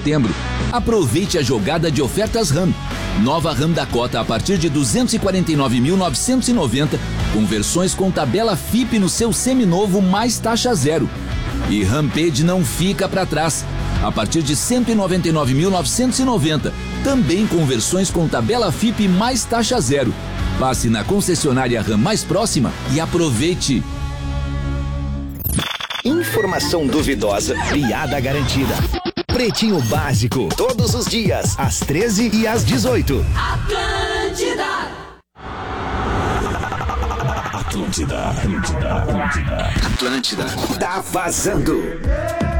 setembro. Aproveite a jogada de ofertas RAM. Nova RAM Dakota a partir de R$ 249.990, com versões com tabela FIP no seu seminovo mais taxa zero. E Rampage não fica para trás. A partir de R$ 199.990, também com versões com tabela FIP mais taxa zero. Passe na concessionária RAM mais próxima e aproveite. Informação duvidosa, piada garantida. Pretinho Básico, todos os dias, às 13 e às 18. Atlântida. Atlântida. Tá vazando.